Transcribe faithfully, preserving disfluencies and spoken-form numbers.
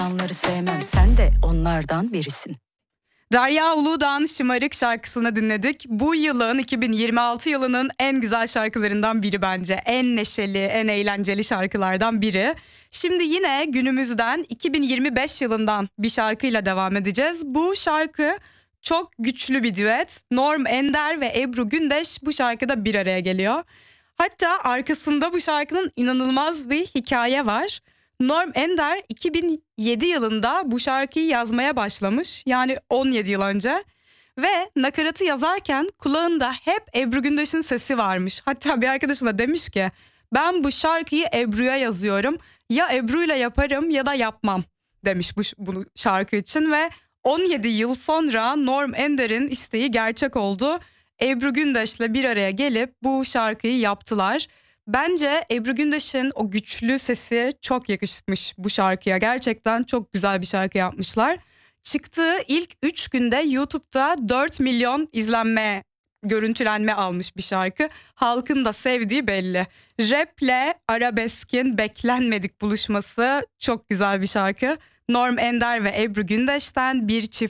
Onları sevmem, sen de onlardan birisin. Derya Uludağ'ın Şımarık şarkısını dinledik. Bu yılın iki bin yirmi altı yılının en güzel şarkılarından biri bence. En neşeli, en eğlenceli şarkılardan biri. Şimdi yine günümüzden iki bin yirmi beş yılından bir şarkıyla devam edeceğiz. Bu şarkı çok güçlü bir düet. Norm Ender ve Ebru Gündeş bu şarkıda bir araya geliyor. Hatta arkasında bu şarkının inanılmaz bir hikaye var. Norm Ender iki bin yedi yılında bu şarkıyı yazmaya başlamış. Yani on yedi yıl önce. Ve nakaratı yazarken kulağında hep Ebru Gündeş'in sesi varmış. Hatta bir arkadaşına da demiş ki ben bu şarkıyı Ebru'ya yazıyorum. Ya Ebru'yla yaparım ya da yapmam demiş bu, bu şarkı için. Ve on yedi yıl sonra Norm Ender'in isteği gerçek oldu. Ebru Gündeş'le bir araya gelip bu şarkıyı yaptılar. Bence Ebru Gündeş'in o güçlü sesi çok yakışmış bu şarkıya. Gerçekten çok güzel bir şarkı yapmışlar. Çıktığı ilk üç günde YouTube'da dört milyon izlenme, görüntülenme almış bir şarkı. Halkın da sevdiği belli. Rap'le arabeskin beklenmedik buluşması çok güzel bir şarkı. Norm Ender ve Ebru Gündeş'ten bir çift